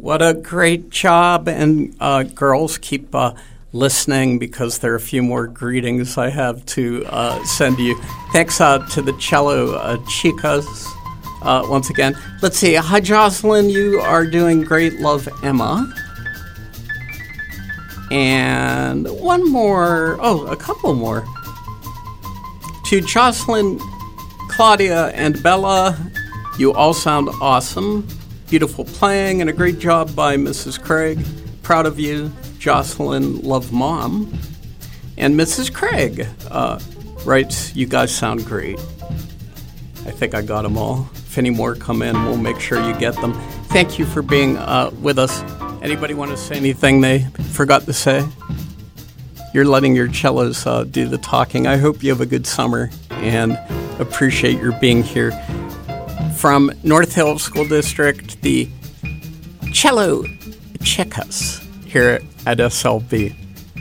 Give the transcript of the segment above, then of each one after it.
What a great job. And girls, keep listening because there are a few more greetings I have to send you. Thanks to the cello chicas once again. Let's see. Hi, Jocelyn. You are doing great. Love, Emma. And one more. Oh, a couple more. To Jocelyn, Claudia, and Bella, you all sound awesome. Beautiful playing and a great job by Mrs. Craig. Proud of you. Jocelyn, love, Mom. And Mrs. Craig writes, you guys sound great. I think I got them all. If any more come in, we'll make sure you get them. Thank you for being with us. Anybody want to say anything they forgot to say? You're letting your cellos do the talking. I hope you have a good summer and appreciate your being here. From North Hills School District, the Cello Chicas here at SLB.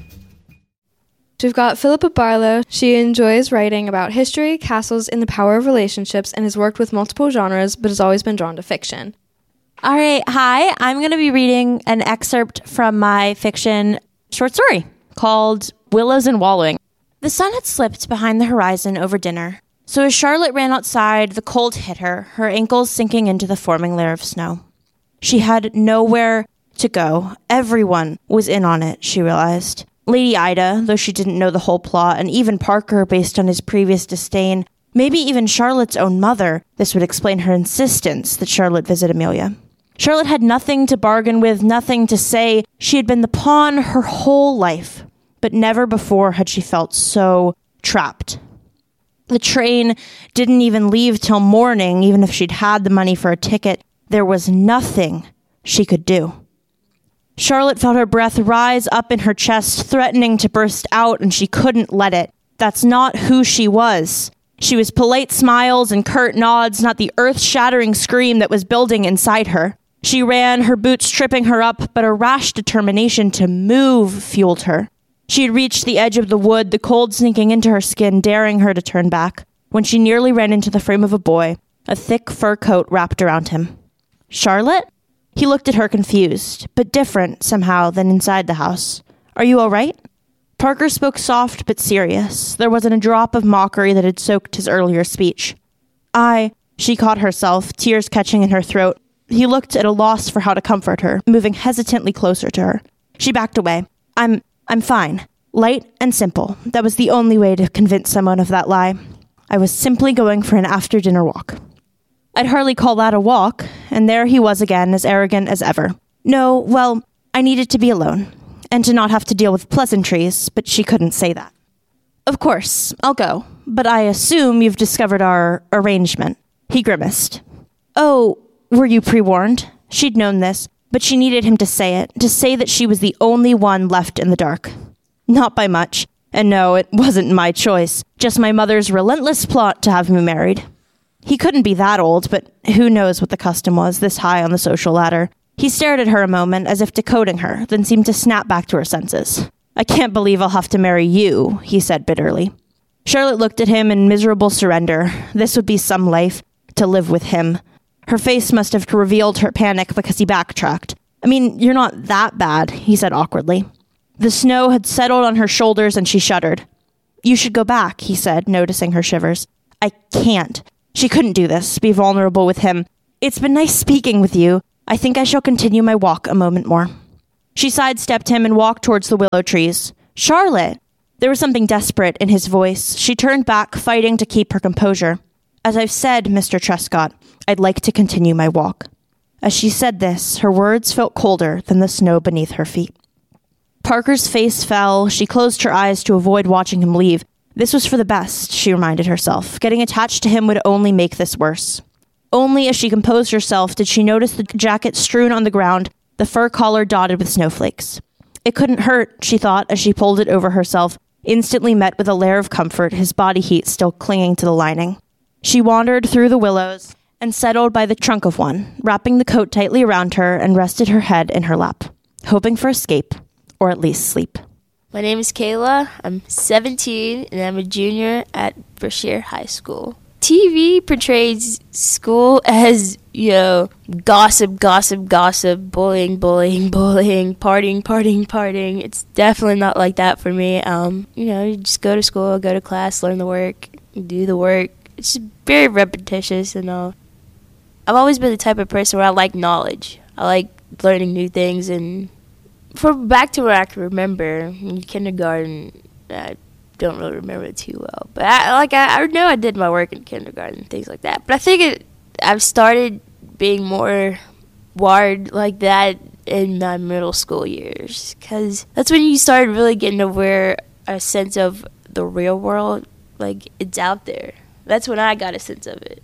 We've got Philippa Barlow. She enjoys writing about history, castles, and the power of relationships, and has worked with multiple genres, but has always been drawn to fiction. All right, hi. I'm going to be reading an excerpt from my fiction short story called Willows and Wallowing. The sun had slipped behind the horizon over dinner, so as Charlotte ran outside, the cold hit her, her ankles sinking into the forming layer of snow. She had nowhere to go. Everyone was in on it, she realized. Lady Ida, though she didn't know the whole plot, and even Parker, based on his previous disdain, maybe even Charlotte's own mother. This would explain her insistence that Charlotte visit Amelia. Charlotte had nothing to bargain with, nothing to say. She had been the pawn her whole life, but never before had she felt so trapped. The train didn't even leave till morning, even if she'd had the money for a ticket. There was nothing she could do. Charlotte felt her breath rise up in her chest, threatening to burst out, and she couldn't let it. That's not who she was. She was polite smiles and curt nods, not the earth-shattering scream that was building inside her. She ran, her boots tripping her up, but a rash determination to move fueled her. She had reached the edge of the wood, the cold sinking into her skin, daring her to turn back, when she nearly ran into the frame of a boy, a thick fur coat wrapped around him. Charlotte? He looked at her confused, but different, somehow, than inside the house. Are you all right? Parker spoke soft but serious. There wasn't a drop of mockery that had soaked his earlier speech. She caught herself, tears catching in her throat. He looked at a loss for how to comfort her, moving hesitantly closer to her. She backed away. I'm fine. Light and simple. That was the only way to convince someone of that lie. I was simply going for an after-dinner walk. I'd hardly call that a walk, and there he was again, as arrogant as ever. No, well, I needed to be alone, and to not have to deal with pleasantries, but she couldn't say that. Of course, I'll go, but I assume you've discovered our arrangement. He grimaced. Oh, were you pre-warned? She'd known this, but she needed him to say it, to say that she was the only one left in the dark. Not by much, and no, it wasn't my choice, just my mother's relentless plot to have me married. He couldn't be that old, but who knows what the custom was this high on the social ladder. He stared at her a moment as if decoding her, then seemed to snap back to her senses. I can't believe I'll have to marry you, he said bitterly. Charlotte looked at him in miserable surrender. This would be some life, to live with him. Her face must have revealed her panic because he backtracked. I mean, you're not that bad, he said awkwardly. The snow had settled on her shoulders and she shuddered. You should go back, he said, noticing her shivers. I can't. She couldn't do this, be vulnerable with him. It's been nice speaking with you. I think I shall continue my walk a moment more. She sidestepped him and walked towards the willow trees. Charlotte! There was something desperate in his voice. She turned back, fighting to keep her composure. As I've said, Mr. Trescott, I'd like to continue my walk. As she said this, her words felt colder than the snow beneath her feet. Parker's face fell. She closed her eyes to avoid watching him leave. This was for the best, she reminded herself. Getting attached to him would only make this worse. Only as she composed herself did she notice the jacket strewn on the ground, the fur collar dotted with snowflakes. It couldn't hurt, she thought, as she pulled it over herself, instantly met with a layer of comfort, his body heat still clinging to the lining. She wandered through the willows and settled by the trunk of one, wrapping the coat tightly around her and rested her head in her lap, hoping for escape, or at least sleep. My name is Kayla. I'm 17, and I'm a junior at Brashear High School. TV portrays school as, gossip, bullying, partying. It's definitely not like that for me. You just go to school, go to class, learn the work, do the work. It's just very repetitious and all. I've always been the type of person where I like knowledge. I like learning new things, and back to where I can remember, in kindergarten, I don't really remember it too well. But I know I did my work in kindergarten and things like that. But I think I've started being more wired like that in my middle school years, because that's when you started really getting aware, a sense of the real world, like it's out there. That's when I got a sense of it.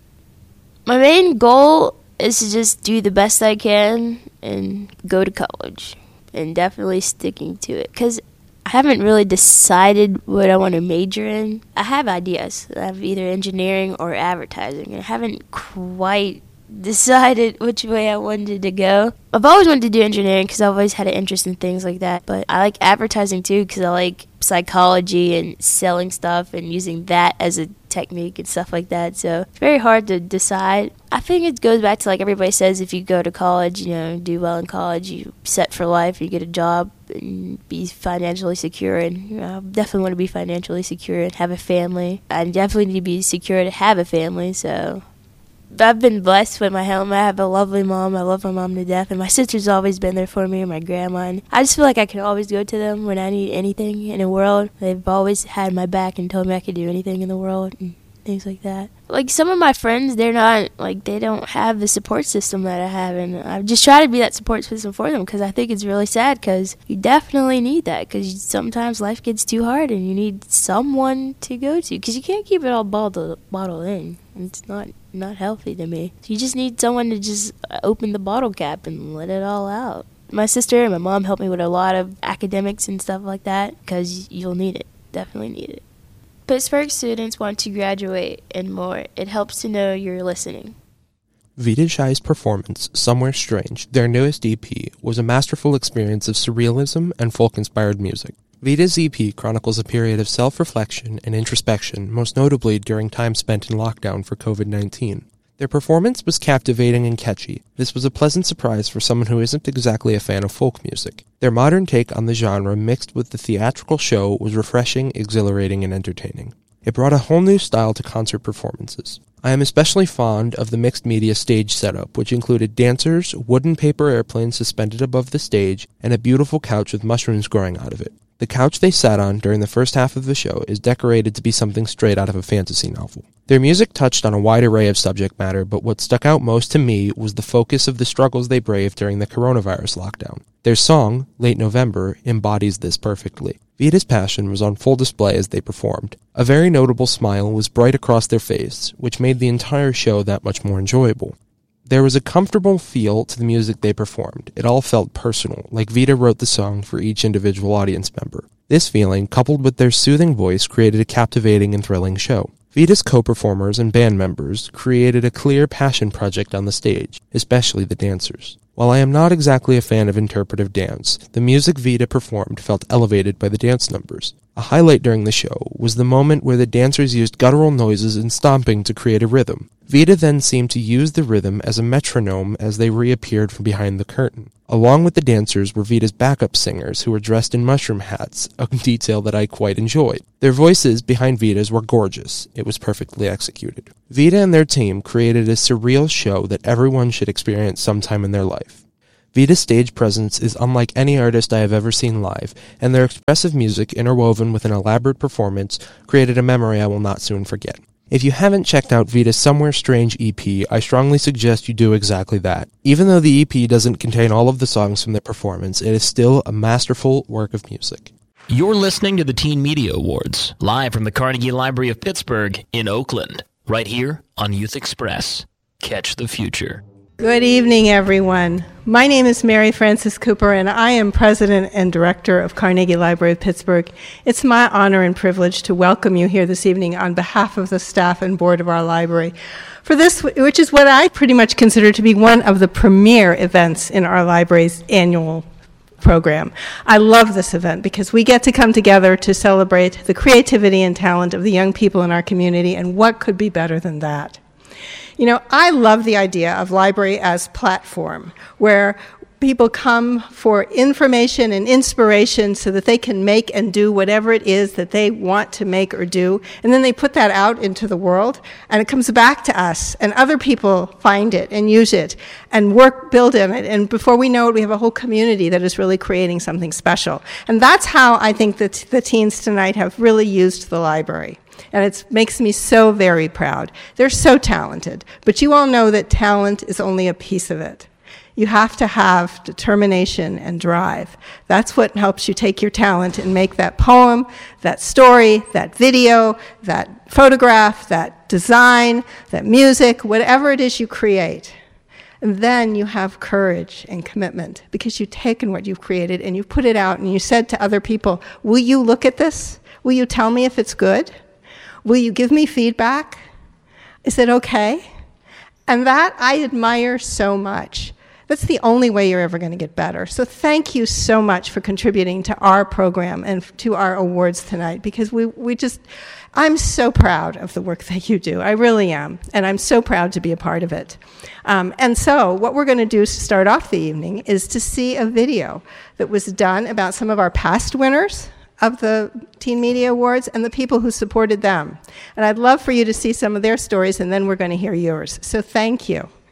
My main goal is to just do the best I can and go to college, and definitely sticking to it, because I haven't really decided what I want to major in. I have ideas. I have either engineering or advertising, and I haven't quite decided which way I wanted to go. I've always wanted to do engineering because I've always had an interest in things like that, but I like advertising too because I like psychology and selling stuff and using that as a technique and stuff like that, so it's very hard to decide. I think it goes back to like everybody says, if you go to college, do well in college, you set for life, you get a job and be financially secure, and I definitely want to be financially secure and have a family. I definitely need to be secure to have a family, so I've been blessed with my home. I have a lovely mom. I love my mom to death, and my sister's always been there for me, and my grandma. And I just feel like I can always go to them when I need anything in the world. They've always had my back and told me I could do anything in the world and things like that. Like some of my friends, they don't have the support system that I have, and I just try to be that support system for them because I think it's really sad, because you definitely need that, because sometimes life gets too hard and you need someone to go to, because you can't keep it all bottled in. It's not healthy to me. You just need someone to just open the bottle cap and let it all out. My sister and my mom helped me with a lot of academics and stuff like that, because you'll need it. Definitely need it. Pittsburgh students want to graduate and more. It helps to know you're listening. Vita Shai's performance, Somewhere Strange, their newest EP, was a masterful experience of surrealism and folk-inspired music. Vita's EP chronicles a period of self-reflection and introspection, most notably during time spent in lockdown for COVID-19. Their performance was captivating and catchy. This was a pleasant surprise for someone who isn't exactly a fan of folk music. Their modern take on the genre mixed with the theatrical show was refreshing, exhilarating, and entertaining. It brought a whole new style to concert performances. I am especially fond of the mixed media stage setup, which included dancers, wooden paper airplanes suspended above the stage, and a beautiful couch with mushrooms growing out of it. The couch they sat on during the first half of the show is decorated to be something straight out of a fantasy novel. Their music touched on a wide array of subject matter, but what stuck out most to me was the focus of the struggles they braved during the coronavirus lockdown. Their song, Late November, embodies this perfectly. Vita's passion was on full display as they performed. A very notable smile was bright across their face, which made the entire show that much more enjoyable. There was a comfortable feel to the music they performed. It all felt personal, like Vita wrote the song for each individual audience member. This feeling, coupled with their soothing voice, created a captivating and thrilling show. Vita's co-performers and band members created a clear passion project on the stage, especially the dancers. While I am not exactly a fan of interpretive dance, the music Vita performed felt elevated by the dance numbers. A highlight during the show was the moment where the dancers used guttural noises and stomping to create a rhythm. Vita then seemed to use the rhythm as a metronome as they reappeared from behind the curtain. Along with the dancers were Vita's backup singers, who were dressed in mushroom hats, a detail that I quite enjoyed. Their voices behind Vita's were gorgeous. It was perfectly executed. Vita and their team created a surreal show that everyone should experience sometime in their life. Vita's stage presence is unlike any artist I have ever seen live, and their expressive music, interwoven with an elaborate performance, created a memory I will not soon forget. If you haven't checked out Vita's Somewhere Strange EP, I strongly suggest you do exactly that. Even though the EP doesn't contain all of the songs from their performance, it is still a masterful work of music. You're listening to the Teen Media Awards, live from the Carnegie Library of Pittsburgh in Oakland, right here on Youth Express. Catch the future. Good evening, everyone. My name is Mary Frances Cooper, and I am President and Director of Carnegie Library of Pittsburgh. It's my honor and privilege to welcome you here this evening on behalf of the staff and board of our library for this, which is what I pretty much consider to be one of the premier events in our library's annual program. I love this event because we get to come together to celebrate the creativity and talent of the young people in our community, and what could be better than that? You know, I love the idea of library as platform, where people come for information and inspiration so that they can make and do whatever it is that they want to make or do, and then they put that out into the world, and it comes back to us, and other people find it and use it and build in it, and before we know it, we have a whole community that is really creating something special. And that's how I think that the teens tonight have really used the library. And it makes me so very proud. They're so talented, but you all know that talent is only a piece of it. You have to have determination and drive. That's what helps you take your talent and make that poem, that story, that video, that photograph, that design, that music, whatever it is you create. And then you have courage and commitment because you've taken what you've created and you've put it out and you said to other people, will you look at this? Will you tell me if it's good? Will you give me feedback? Is it okay? And that I admire so much. That's the only way you're ever going to get better. So thank you so much for contributing to our program and to our awards tonight, because I'm so proud of the work that you do. I really am. And I'm so proud to be a part of it. And so what we're going to do to start off the evening is to see a video that was done about some of our past winners of the Teen Media Awards and the people who supported them. And I'd love for you to see some of their stories, and then we're going to hear yours. So thank you.